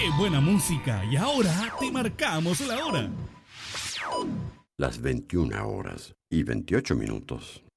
¡Qué buena música! Y ahora te marcamos la hora. Las 21 horas y 28 minutos.